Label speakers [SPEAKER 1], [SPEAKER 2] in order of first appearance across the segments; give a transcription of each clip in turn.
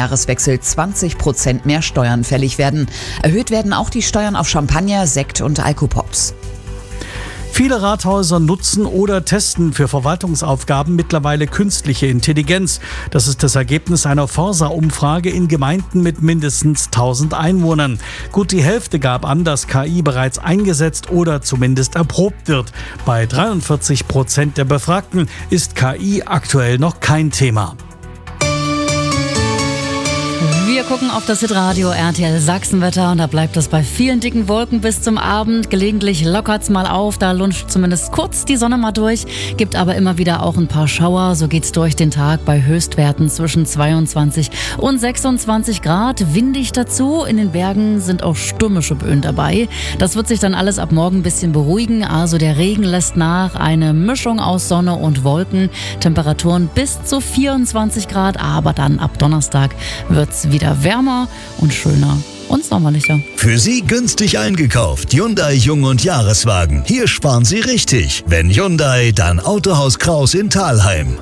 [SPEAKER 1] Jahreswechsel 20% mehr Steuern fällig werden. Erhöht werden auch die Steuern auf Champagner, Sekt und Alkopops.
[SPEAKER 2] Viele Rathäuser nutzen oder testen für Verwaltungsaufgaben mittlerweile künstliche Intelligenz. Das ist das Ergebnis einer Forsa-Umfrage in Gemeinden mit mindestens 1000 Einwohnern. Gut die Hälfte gab an, dass KI bereits eingesetzt oder zumindest erprobt wird. Bei 43% der Befragten ist KI aktuell noch kein Thema.
[SPEAKER 3] Wir gucken auf das Hitradio RTL Sachsenwetter und da bleibt es bei vielen dicken Wolken bis zum Abend. Gelegentlich lockert's mal auf, da lunscht zumindest kurz die Sonne mal durch, gibt aber immer wieder auch ein paar Schauer. So geht's durch den Tag bei Höchstwerten zwischen 22 und 26 Grad. Windig dazu, in den Bergen sind auch stürmische Böen dabei. Das wird sich dann alles ab morgen ein bisschen beruhigen, also der Regen lässt nach, eine Mischung aus Sonne und Wolken. Temperaturen bis zu 24 Grad, aber dann ab Donnerstag wird's wieder wärmer und schöner und sommerlicher.
[SPEAKER 4] Für Sie günstig eingekauft. Hyundai Jung- und Jahreswagen. Hier sparen Sie richtig. Wenn Hyundai, dann Autohaus Kraus in Thalheim.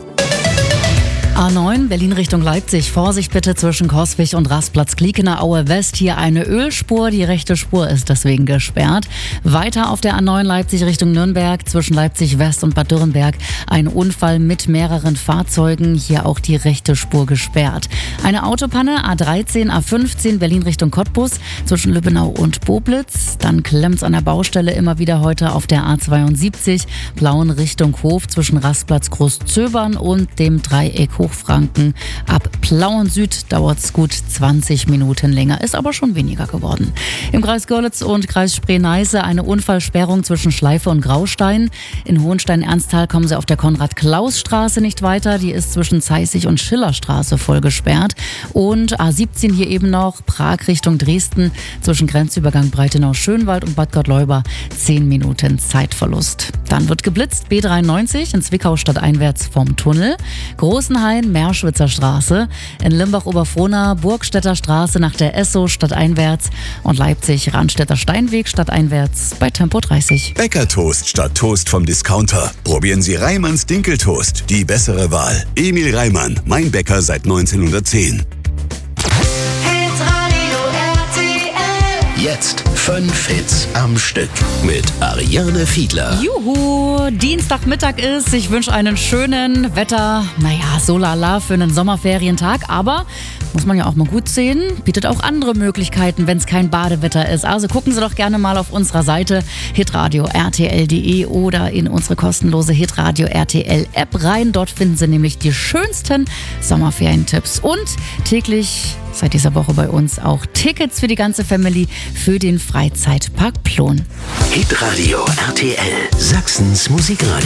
[SPEAKER 3] A9 Berlin Richtung Leipzig. Vorsicht bitte zwischen Coswig und Rastplatz Kliekener Aue West. Hier eine Ölspur. Die rechte Spur ist deswegen gesperrt. Weiter auf der A9 Leipzig Richtung Nürnberg. Zwischen Leipzig West und Bad Dürrenberg ein Unfall mit mehreren Fahrzeugen. Hier auch die rechte Spur gesperrt. Eine Autopanne A13, A15 Berlin Richtung Cottbus. Zwischen Lübbenau und Boblitz. Dann klemmt's an der Baustelle immer wieder heute auf der A72. Plauen Richtung Hof zwischen Rastplatz Großzöbern und dem Dreieck Hochfranken. Ab Plauen Süd dauert's gut 20 Minuten länger, ist aber schon weniger geworden. Im Kreis Görlitz und Kreis Spree-Neiße eine Unfallsperrung zwischen Schleife und Graustein. In Hohenstein-Ernsthal kommen Sie auf der Konrad-Klaus-Straße nicht weiter. Die ist zwischen Zeissig und Schillerstraße voll gesperrt. Und A17 hier eben noch, Prag Richtung Dresden, zwischen Grenzübergang Breitenau-Schönwald und Bad Gottleuba 10 Minuten Zeitverlust. Dann wird geblitzt, B93 in Zwickau stadteinwärts vom Tunnel. Großenhain, Merschwitzer Straße, in Limbach-Oberfrohna, Burgstädter Straße nach der Esso stadteinwärts und Leipzig, Randstädter Steinweg stadteinwärts bei Tempo 30.
[SPEAKER 5] Bäckertoast statt Toast vom Discounter. Probieren Sie Reimanns Dinkeltoast, die bessere Wahl. Emil Reimann, mein Bäcker seit 1910.
[SPEAKER 4] Jetzt 5 Hits am Stück mit Ariane Fiedler.
[SPEAKER 3] Juhu, Dienstagmittag ist. Ich wünsche einen schönen Wetter, so lala für einen Sommerferientag, aber muss man ja auch mal gut sehen, bietet auch andere Möglichkeiten, wenn es kein Badewetter ist. Also gucken Sie doch gerne mal auf unserer Seite hitradio rtl.de oder in unsere kostenlose Hitradio RTL App rein. Dort finden Sie nämlich die schönsten Sommerferientipps und täglich seit dieser Woche bei uns auch Tickets für die ganze Family für den Freizeitpark Plon.
[SPEAKER 4] Hitradio RTL, Sachsens Musikradio.